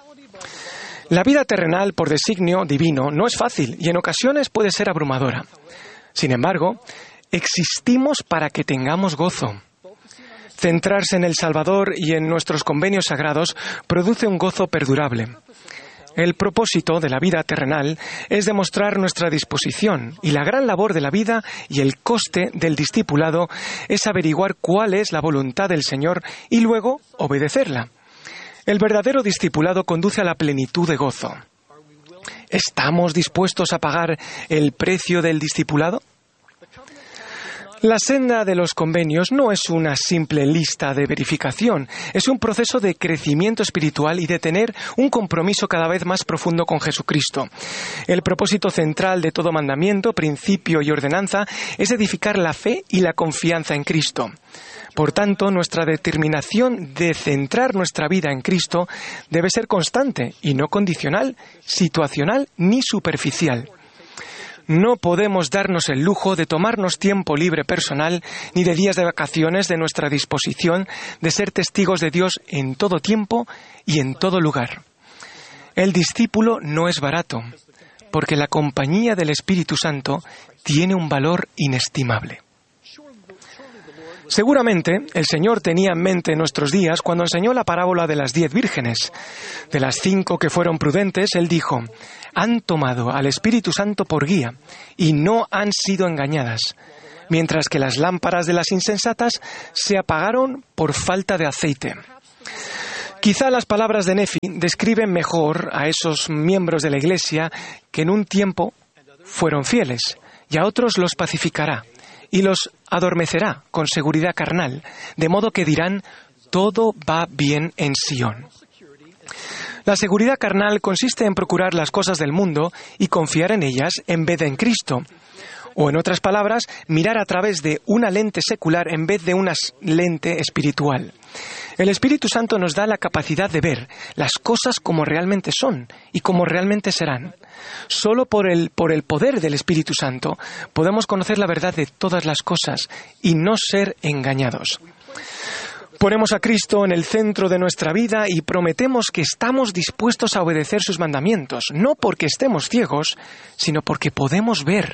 La vida terrenal, por designio divino, no es fácil y en ocasiones puede ser abrumadora. Sin embargo, existimos para que tengamos gozo. Centrarse en el Salvador y en nuestros convenios sagrados produce un gozo perdurable. El propósito de la vida terrenal es demostrar nuestra disposición y la gran labor de la vida y el coste del discipulado es averiguar cuál es la voluntad del Señor y luego obedecerla. El verdadero discipulado conduce a la plenitud de gozo. ¿Estamos dispuestos a pagar el precio del discipulado? La senda de los convenios no es una simple lista de verificación, es un proceso de crecimiento espiritual y de tener un compromiso cada vez más profundo con Jesucristo. El propósito central de todo mandamiento, principio y ordenanza es edificar la fe y la confianza en Cristo. Por tanto, nuestra determinación de centrar nuestra vida en Cristo debe ser constante y no condicional, situacional ni superficial. No podemos darnos el lujo de tomarnos tiempo libre personal ni de días de vacaciones de nuestra disposición de ser testigos de Dios en todo tiempo y en todo lugar. El discípulo no es barato, porque la compañía del Espíritu Santo tiene un valor inestimable. Seguramente el Señor tenía en mente nuestros días cuando enseñó la parábola de las diez vírgenes. De las cinco que fueron prudentes, Él dijo: han tomado al Espíritu Santo por guía y no han sido engañadas, mientras que las lámparas de las insensatas se apagaron por falta de aceite. Quizá las palabras de Nefi describen mejor a esos miembros de la Iglesia que en un tiempo fueron fieles, y a otros los pacificará y los adormecerá con seguridad carnal, de modo que dirán: todo va bien en Sión. La seguridad carnal consiste en procurar las cosas del mundo y confiar en ellas en vez de en Cristo. O, en otras palabras, mirar a través de una lente secular en vez de una lente espiritual. El Espíritu Santo nos da la capacidad de ver las cosas como realmente son y como realmente serán. Solo por el, por el poder del Espíritu Santo podemos conocer la verdad de todas las cosas y no ser engañados. Ponemos a Cristo en el centro de nuestra vida y prometemos que estamos dispuestos a obedecer sus mandamientos, no porque estemos ciegos, sino porque podemos ver.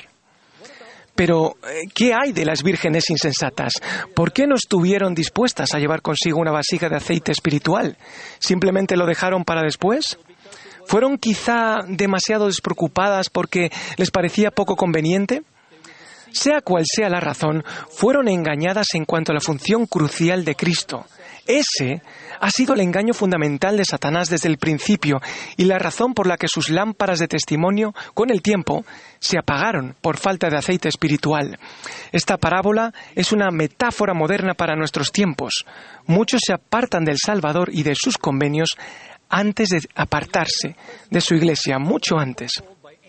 Pero, ¿qué hay de las vírgenes insensatas? ¿Por qué no estuvieron dispuestas a llevar consigo una vasija de aceite espiritual? ¿Simplemente lo dejaron para después? ¿Fueron quizá demasiado despreocupadas porque les parecía poco conveniente? Sea cual sea la razón, fueron engañadas en cuanto a la función crucial de Cristo. Ese ha sido el engaño fundamental de Satanás desde el principio y la razón por la que sus lámparas de testimonio, con el tiempo, se apagaron por falta de aceite espiritual. Esta parábola es una metáfora moderna para nuestros tiempos. Muchos se apartan del Salvador y de sus convenios antes de apartarse de su iglesia, mucho antes.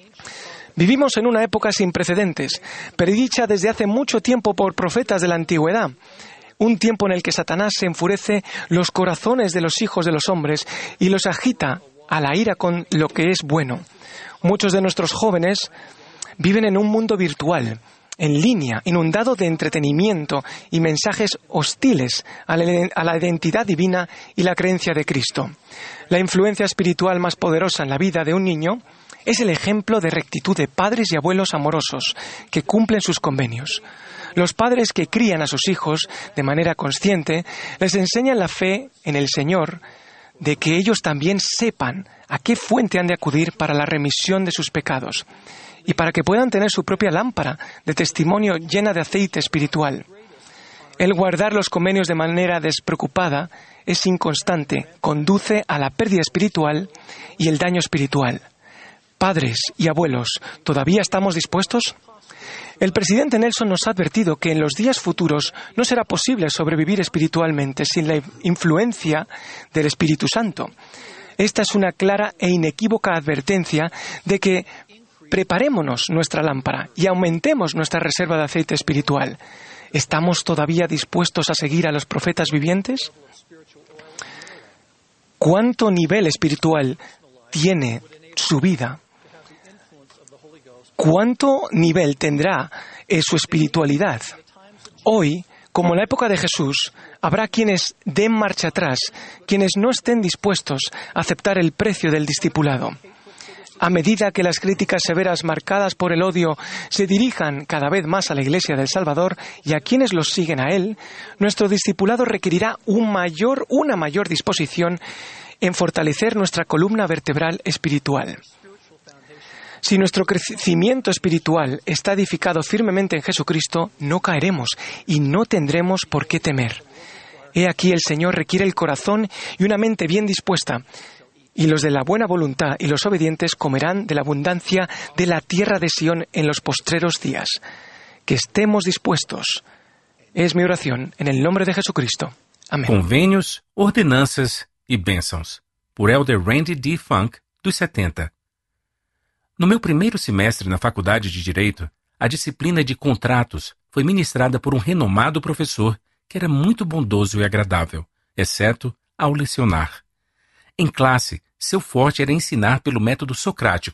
Vivimos en una época sin precedentes, predicha desde hace mucho tiempo por profetas de la antigüedad. Un tiempo en el que Satanás se enfurece los corazones de los hijos de los hombres y los agita a la ira con lo que es bueno. Muchos de nuestros jóvenes viven en un mundo virtual, en línea, inundado de entretenimiento y mensajes hostiles a la, a la identidad divina y la creencia de Cristo. La influencia espiritual más poderosa en la vida de un niño es el ejemplo de rectitud de padres y abuelos amorosos que cumplen sus convenios. Los padres que crían a sus hijos de manera consciente les enseñan la fe en el Señor, de que ellos también sepan a qué fuente han de acudir para la remisión de sus pecados y para que puedan tener su propia lámpara de testimonio llena de aceite espiritual. El guardar los convenios de manera despreocupada es inconstante, conduce a la pérdida espiritual y el daño espiritual. Padres y abuelos, ¿todavía estamos dispuestos? El presidente Nelson nos ha advertido que en los días futuros no será posible sobrevivir espiritualmente sin la influencia del Espíritu Santo. Esta es una clara e inequívoca advertencia de que preparémonos nuestra lámpara y aumentemos nuestra reserva de aceite espiritual. ¿Estamos todavía dispuestos a seguir a los profetas vivientes? ¿Cuánto nivel espiritual tiene su vida? ¿Cuánto nivel tendrá eh, su espiritualidad? Hoy, como en la época de Jesús, habrá quienes den marcha atrás, quienes no estén dispuestos a aceptar el precio del discipulado. A medida que las críticas severas marcadas por el odio se dirijan cada vez más a la Iglesia del Salvador y a quienes los siguen a Él, nuestro discipulado requerirá un mayor, una mayor disposición en fortalecer nuestra columna vertebral espiritual. Si nuestro crecimiento espiritual está edificado firmemente en Jesucristo, no caeremos y no tendremos por qué temer. He aquí el Señor requiere el corazón y una mente bien dispuesta, y los de la buena voluntad y los obedientes comerán de la abundancia de la tierra de Sión en los postreros días. Que estemos dispuestos. Es mi oración en el nombre de Jesucristo. Amén. Convênios, ordenanças e bênçãos, por Elder Randy D. Funk, dos setenta. No meu primeiro semestre na Faculdade de Direito, a disciplina de contratos foi ministrada por um renomado professor que era muito bondoso e agradável, exceto ao lecionar. Em classe, seu forte era ensinar pelo método socrático,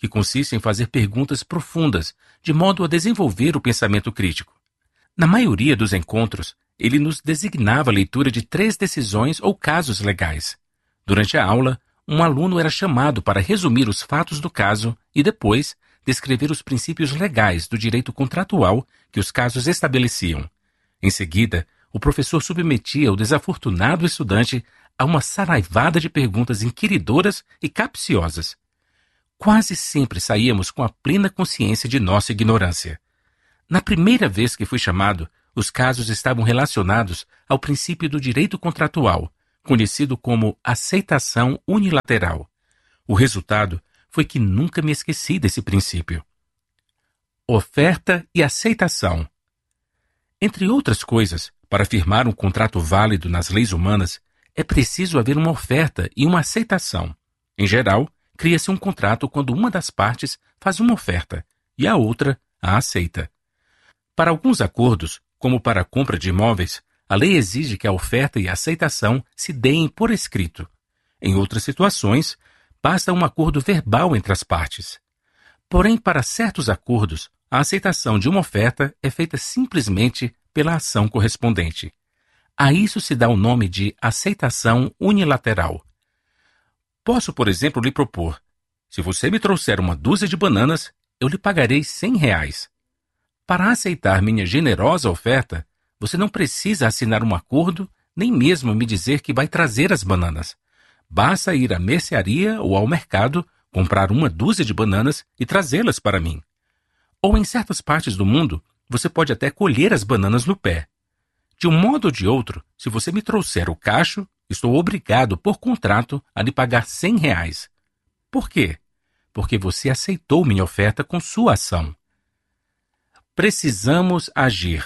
que consiste em fazer perguntas profundas, de modo a desenvolver o pensamento crítico. Na maioria dos encontros, ele nos designava a leitura de três decisões ou casos legais. Durante a aula, um aluno era chamado para resumir os fatos do caso e depois descrever os princípios legais do direito contratual que os casos estabeleciam. Em seguida, o professor submetia o desafortunado estudante a uma saraivada de perguntas inquiridoras e capciosas. Quase sempre saíamos com a plena consciência de nossa ignorância. Na primeira vez que fui chamado, os casos estavam relacionados ao princípio do direito contratual, conhecido como aceitação unilateral. O resultado foi que nunca me esqueci desse princípio. Oferta e aceitação. Entre outras coisas, para firmar um contrato válido nas leis humanas, é preciso haver uma oferta e uma aceitação. Em geral, cria-se um contrato quando uma das partes faz uma oferta e a outra a aceita. Para alguns acordos, como para a compra de imóveis, a lei exige que a oferta e a aceitação se deem por escrito. Em outras situações, basta um acordo verbal entre as partes. Porém, para certos acordos, a aceitação de uma oferta é feita simplesmente pela ação correspondente. A isso se dá o nome de aceitação unilateral. Posso, por exemplo, lhe propor: se você me trouxer uma dúzia de bananas, eu lhe pagarei cem reais. Para aceitar minha generosa oferta, você não precisa assinar um acordo, nem mesmo me dizer que vai trazer as bananas. Basta ir à mercearia ou ao mercado, comprar uma dúzia de bananas e trazê-las para mim. Ou em certas partes do mundo, você pode até colher as bananas no pé. De um modo ou de outro, se você me trouxer o cacho, estou obrigado, por contrato, a lhe pagar cem reais. Por quê? Porque você aceitou minha oferta com sua ação. Precisamos agir.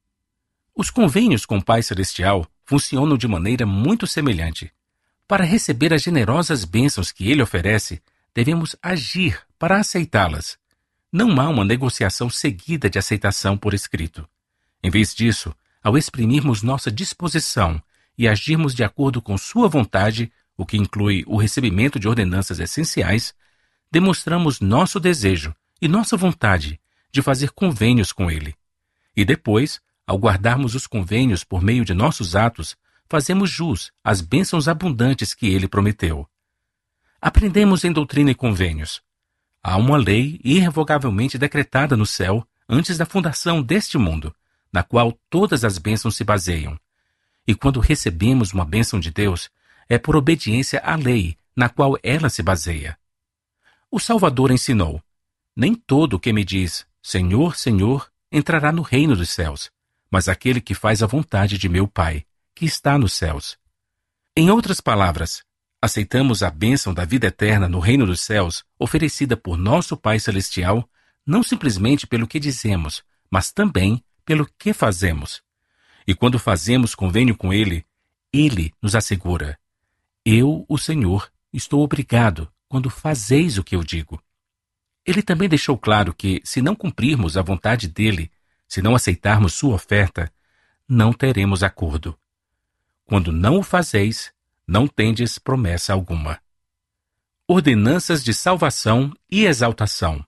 Os convênios com o Pai Celestial funcionam de maneira muito semelhante. Para receber as generosas bênçãos que Ele oferece, devemos agir para aceitá-las. Não há uma negociação seguida de aceitação por escrito. Em vez disso, ao exprimirmos nossa disposição e agirmos de acordo com sua vontade, o que inclui o recebimento de ordenanças essenciais, demonstramos nosso desejo e nossa vontade de fazer convênios com Ele. E depois, ao guardarmos os convênios por meio de nossos atos, fazemos jus às bênçãos abundantes que Ele prometeu. Aprendemos em Doutrina e Convênios. Há uma lei irrevogavelmente decretada no céu antes da fundação deste mundo, na qual todas as bênçãos se baseiam. E quando recebemos uma bênção de Deus, é por obediência à lei na qual ela se baseia. O Salvador ensinou: nem todo o que me diz Senhor, Senhor, entrará no reino dos céus, mas aquele que faz a vontade de meu Pai, que está nos céus. Em outras palavras, aceitamos a bênção da vida eterna no reino dos céus, oferecida por nosso Pai Celestial, não simplesmente pelo que dizemos, mas também pelo que fazemos. E quando fazemos convênio com Ele, Ele nos assegura: eu, o Senhor, estou obrigado quando fazeis o que eu digo. Ele também deixou claro que, se não cumprirmos a vontade dele, se não aceitarmos sua oferta, não teremos acordo. Quando não o fazeis, não tendes promessa alguma. Ordenanças de salvação e exaltação.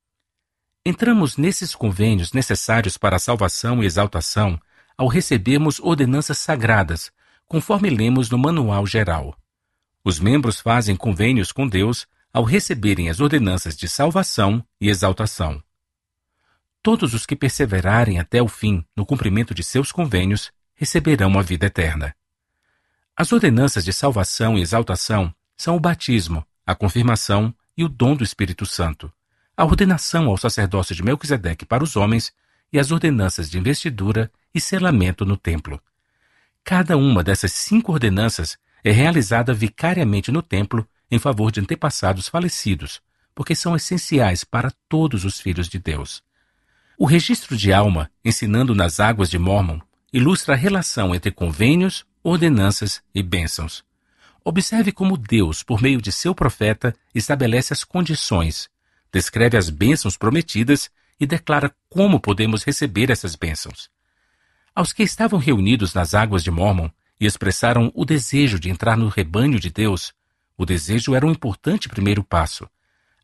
Entramos nesses convênios necessários para a salvação e exaltação ao recebermos ordenanças sagradas, conforme lemos no Manual Geral. Os membros fazem convênios com Deus ao receberem as ordenanças de salvação e exaltação. Todos os que perseverarem até o fim no cumprimento de seus convênios receberão a vida eterna. As ordenanças de salvação e exaltação são o batismo, a confirmação e o dom do Espírito Santo, a ordenação ao sacerdócio de Melquisedeque para os homens e as ordenanças de investidura e selamento no templo. Cada uma dessas cinco ordenanças é realizada vicariamente no templo em favor de antepassados falecidos, porque são essenciais para todos os filhos de Deus. O registro de Alma, ensinando nas águas de Mórmon, ilustra a relação entre convênios, ordenanças e bênçãos. Observe como Deus, por meio de seu profeta, estabelece as condições, descreve as bênçãos prometidas e declara como podemos receber essas bênçãos. Aos que estavam reunidos nas águas de Mórmon e expressaram o desejo de entrar no rebanho de Deus, o desejo era um importante primeiro passo.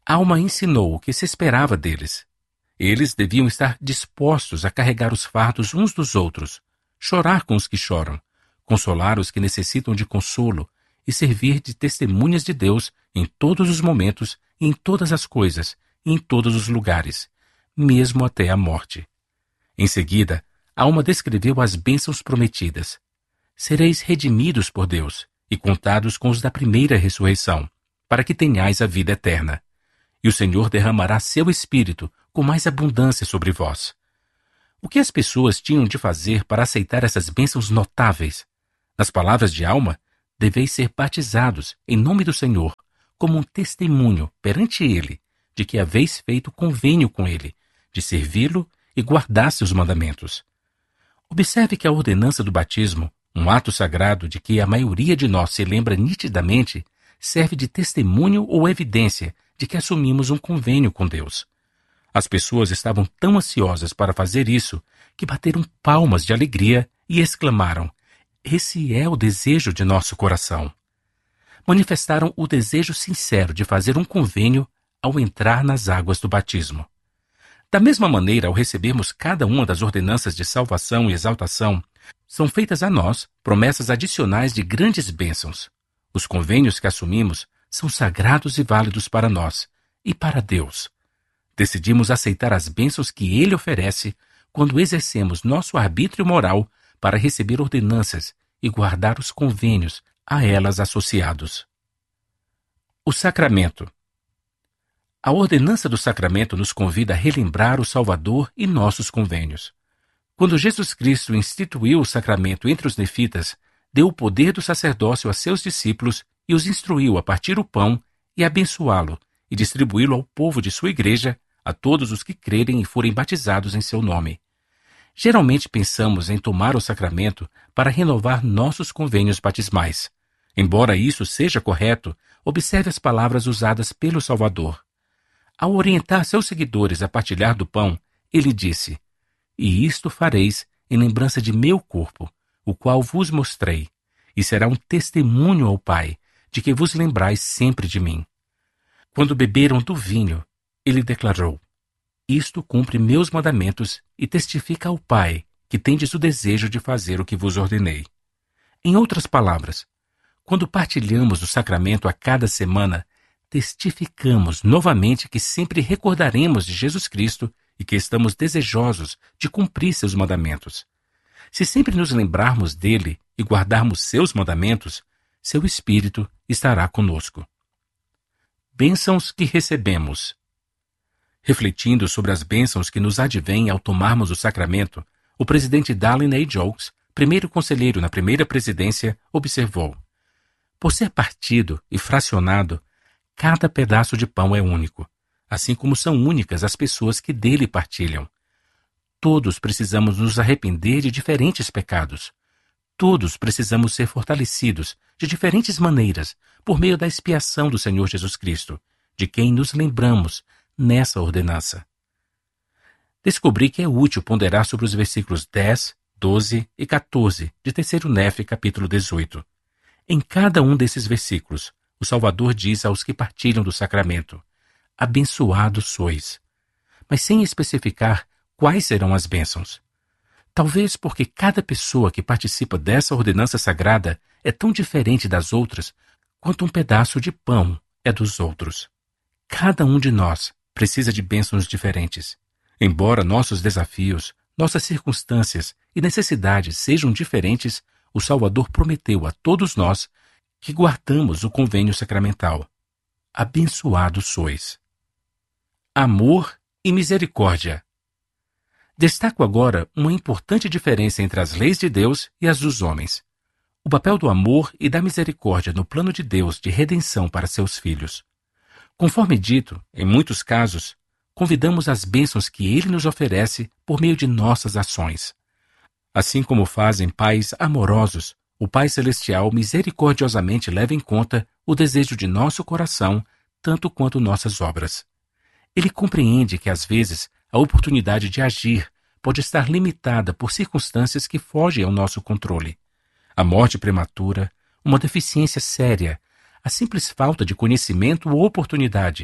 Alma ensinou o que se esperava deles. Eles deviam estar dispostos a carregar os fardos uns dos outros, chorar com os que choram, consolar os que necessitam de consolo e servir de testemunhas de Deus em todos os momentos, em todas as coisas, e em todos os lugares, mesmo até a morte. Em seguida, Alma descreveu as bênçãos prometidas. Sereis redimidos por Deus e contados com os da primeira ressurreição, para que tenhais a vida eterna. E o Senhor derramará seu Espírito com mais abundância sobre vós. O que as pessoas tinham de fazer para aceitar essas bênçãos notáveis? Nas palavras de Alma, deveis ser batizados em nome do Senhor, como um testemunho perante Ele, de que haveis feito convênio com Ele, de servi-lo e guardar seus mandamentos. Observe que a ordenança do batismo, um ato sagrado de que a maioria de nós se lembra nitidamente, serve de testemunho ou evidência de que assumimos um convênio com Deus. As pessoas estavam tão ansiosas para fazer isso que bateram palmas de alegria e exclamaram: "Esse é o desejo de nosso coração." Manifestaram o desejo sincero de fazer um convênio ao entrar nas águas do batismo. Da mesma maneira, ao recebermos cada uma das ordenanças de salvação e exaltação, são feitas a nós promessas adicionais de grandes bênçãos. Os convênios que assumimos são sagrados e válidos para nós e para Deus. Decidimos aceitar as bênçãos que Ele oferece quando exercemos nosso arbítrio moral para receber ordenanças e guardar os convênios a elas associados. O sacramento. A ordenança do sacramento nos convida a relembrar o Salvador e nossos convênios. Quando Jesus Cristo instituiu o sacramento entre os nefitas, deu o poder do sacerdócio a seus discípulos e os instruiu a partir o pão e abençoá-lo e distribuí-lo ao povo de sua igreja, a todos os que crerem e forem batizados em seu nome. Geralmente pensamos em tomar o sacramento para renovar nossos convênios batismais. Embora isso seja correto, observe as palavras usadas pelo Salvador. Ao orientar seus seguidores a partilhar do pão, ele disse: "E isto fareis em lembrança de meu corpo, o qual vos mostrei, e será um testemunho ao Pai, de que vos lembrais sempre de mim." Quando beberam do vinho, ele declarou: "Isto cumpre meus mandamentos e testifica ao Pai que tendes o desejo de fazer o que vos ordenei." Em outras palavras, quando partilhamos do sacramento a cada semana, testificamos novamente que sempre recordaremos de Jesus Cristo e que estamos desejosos de cumprir seus mandamentos. Se sempre nos lembrarmos dele e guardarmos seus mandamentos, seu Espírito estará conosco. Bênçãos que recebemos. Refletindo sobre as bênçãos que nos advêm ao tomarmos o sacramento, o presidente Dallin A. Oaks, primeiro conselheiro na primeira presidência, observou: "Por ser partido e fracionado, cada pedaço de pão é único, assim como são únicas as pessoas que dele partilham. Todos precisamos nos arrepender de diferentes pecados. Todos precisamos ser fortalecidos de diferentes maneiras por meio da expiação do Senhor Jesus Cristo, de quem nos lembramos nessa ordenança." Descobri que é útil ponderar sobre os versículos dez, doze e quatorze de terceiro Nef, capítulo dezoito. Em cada um desses versículos, o Salvador diz aos que partilham do sacramento: "Abençoados sois", mas sem especificar quais serão as bênçãos. Talvez porque cada pessoa que participa dessa ordenança sagrada é tão diferente das outras quanto um pedaço de pão é dos outros. Cada um de nós precisa de bênçãos diferentes. Embora nossos desafios, nossas circunstâncias e necessidades sejam diferentes, o Salvador prometeu a todos nós que guardamos o convênio sacramental. Abençoados sois. Amor e misericórdia. Destaco agora uma importante diferença entre as leis de Deus e as dos homens. O papel do amor e da misericórdia no plano de Deus de redenção para seus filhos. Conforme dito, em muitos casos, convidamos as bênçãos que Ele nos oferece por meio de nossas ações. Assim como fazem pais amorosos, o Pai Celestial misericordiosamente leva em conta o desejo de nosso coração, tanto quanto nossas obras. Ele compreende que, às vezes, a oportunidade de agir pode estar limitada por circunstâncias que fogem ao nosso controle. A morte prematura, uma deficiência séria, a simples falta de conhecimento ou oportunidade,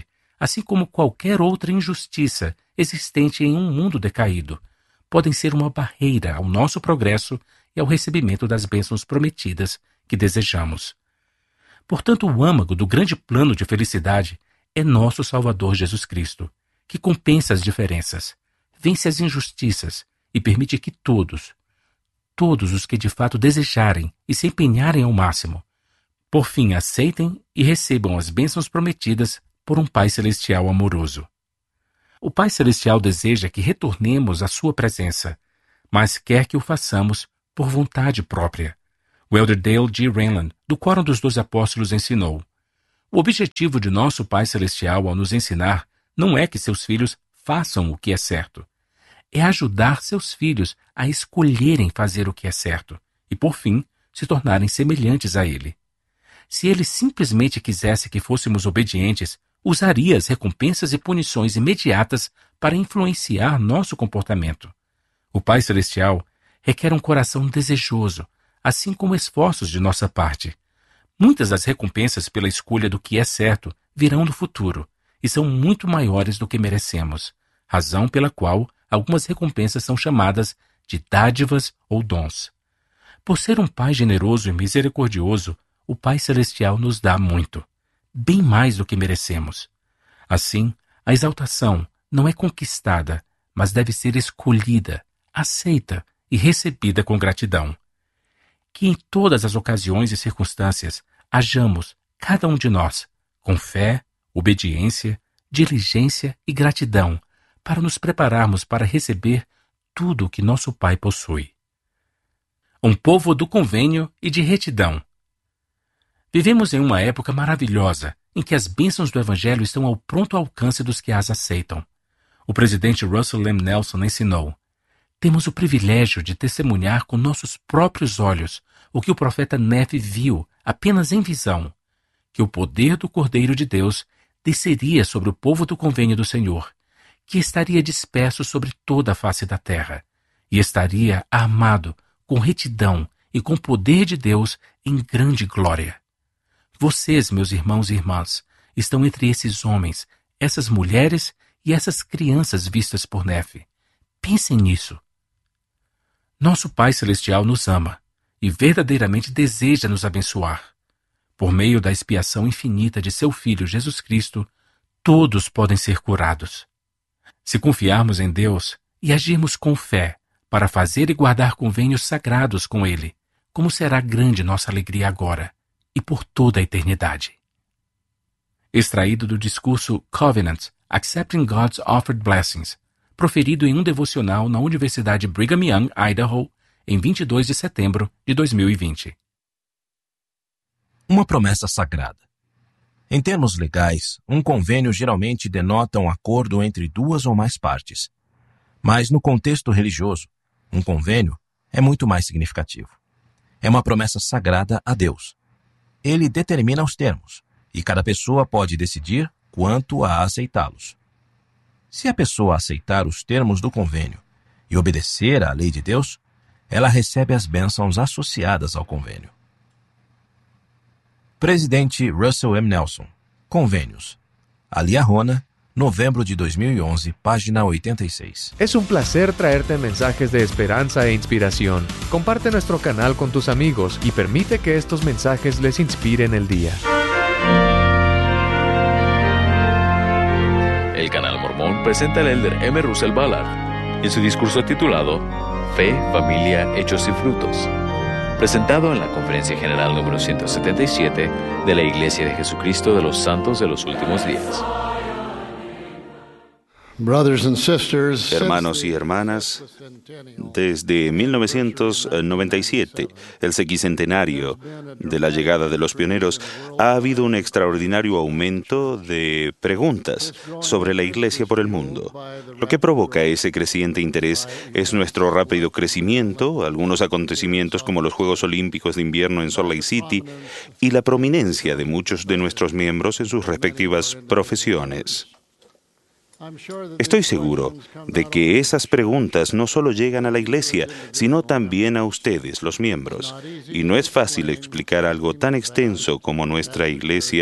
assim como qualquer outra injustiça existente em um mundo decaído, podem ser uma barreira ao nosso progresso e ao recebimento das bênçãos prometidas que desejamos. Portanto, o âmago do grande plano de felicidade é nosso Salvador Jesus Cristo, que compensa as diferenças, vence as injustiças e permite que todos, todos os que de fato desejarem e se empenharem ao máximo, por fim aceitem e recebam as bênçãos prometidas por um Pai Celestial amoroso. O Pai Celestial deseja que retornemos à sua presença, mas quer que o façamos por vontade própria. O elder Dale G. Renlund, do Quórum dos Doze Apóstolos, ensinou: o objetivo de nosso Pai Celestial ao nos ensinar não é que seus filhos façam o que é certo. É ajudar seus filhos a escolherem fazer o que é certo e, por fim, se tornarem semelhantes a Ele. Se Ele simplesmente quisesse que fôssemos obedientes, usaria as recompensas e punições imediatas para influenciar nosso comportamento. O Pai Celestial requer um coração desejoso, assim como esforços de nossa parte. Muitas das recompensas pela escolha do que é certo virão no futuro e são muito maiores do que merecemos, razão pela qual algumas recompensas são chamadas de dádivas ou dons. Por ser um Pai generoso e misericordioso, o Pai Celestial nos dá muito, bem mais do que merecemos. Assim, a exaltação não é conquistada, mas deve ser escolhida, aceita e recebida com gratidão. Que em todas as ocasiões e circunstâncias hajamos, cada um de nós, com fé, obediência, diligência e gratidão, para nos prepararmos para receber tudo o que nosso Pai possui. Um povo do convênio e de retidão. Vivemos em uma época maravilhosa, em que as bênçãos do Evangelho estão ao pronto alcance dos que as aceitam. O presidente Russell M. Nelson ensinou: temos o privilégio de testemunhar com nossos próprios olhos o que o profeta Nefe viu apenas em visão, que o poder do Cordeiro de Deus desceria sobre o povo do convênio do Senhor, que estaria disperso sobre toda a face da terra, e estaria armado com retidão e com o poder de Deus em grande glória. Vocês, meus irmãos e irmãs, estão entre esses homens, essas mulheres e essas crianças vistas por Nefe. Pensem nisso. Nosso Pai Celestial nos ama e verdadeiramente deseja nos abençoar. Por meio da expiação infinita de seu Filho Jesus Cristo, todos podem ser curados. Se confiarmos em Deus e agirmos com fé para fazer e guardar convênios sagrados com Ele, como será grande nossa alegria agora e por toda a eternidade. Extraído do discurso Covenant, Accepting God's Offered Blessings, proferido em um devocional na Universidade Brigham Young, Idaho, em vinte e dois de setembro de dois mil e vinte. Uma promessa sagrada. Em termos legais, um convênio geralmente denota um acordo entre duas ou mais partes. Mas no contexto religioso, um convênio é muito mais significativo. É uma promessa sagrada a Deus. Ele determina os termos, e cada pessoa pode decidir quanto a aceitá-los. Se a pessoa aceitar os termos do convênio e obedecer à lei de Deus, ela recebe as bênçãos associadas ao convênio. Presidente Russell M. Nelson. Convênios. Ali Arjona, novembro de dois mil e onze, página ochenta e seis. Es un placer traerte mensajes de esperanza e inspiración. Comparte nuestro canal con tus amigos y permite que estos mensajes les inspiren el día. El Canal Mormón presenta al elder M. Russell Ballard en su discurso titulado Fe, Familia, Hechos y Frutos, presentado en la Conferencia General número ciento setenta y siete de la Iglesia de Jesucristo de los Santos de los Últimos Días. Hermanos y hermanas, desde mil novecientos noventa y siete, el sequicentenario de la llegada de los pioneros, ha habido un extraordinario aumento de preguntas sobre la Iglesia por el mundo. Lo que provoca ese creciente interés es nuestro rápido crecimiento, algunos acontecimientos como los Juegos Olímpicos de Invierno en Salt Lake City y la prominencia de muchos de nuestros miembros en sus respectivas profesiones. Estoy seguro de que esas preguntas no solo llegan a la Iglesia, sino también a ustedes, los miembros. Y no es fácil explicar algo tan extenso como nuestra Iglesia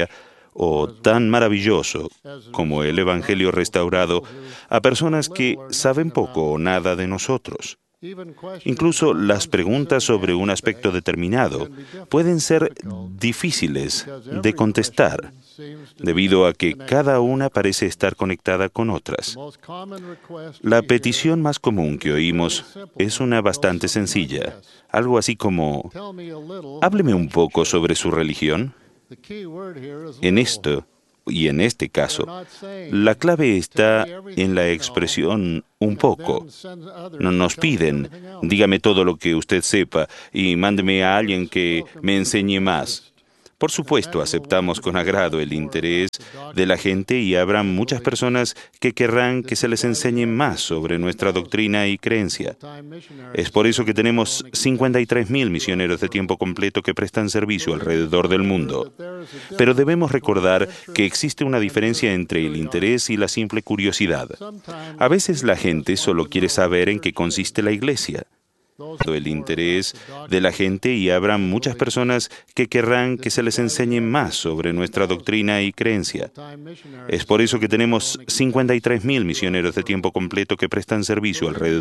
o tan maravilloso como el Evangelio restaurado a personas que saben poco o nada de nosotros. Incluso las preguntas sobre un aspecto determinado pueden ser difíciles de contestar, debido a que cada una parece estar conectada con otras. La petición más común que oímos es una bastante sencilla, algo así como: hábleme un poco sobre su religión. En esto, y en este caso, la clave está en la expresión un poco. No nos piden, dígame todo lo que usted sepa y mándeme a alguien que me enseñe más. Por supuesto, aceptamos con agrado el interés de la gente y habrá muchas personas que querrán que se les enseñe más sobre nuestra doctrina y creencia. Es por eso que tenemos cincuenta y tres mil misioneros de tiempo completo que prestan servicio alrededor del mundo. Pero debemos recordar que existe una diferencia entre el interés y la simple curiosidad. A veces la gente solo quiere saber en qué consiste la iglesia. El interés de la gente y habrá muchas personas que querrán que se les enseñe más sobre nuestra doctrina y creencia. Es por eso que tenemos cincuenta y tres mil misioneros de tiempo completo que prestan servicio alrededor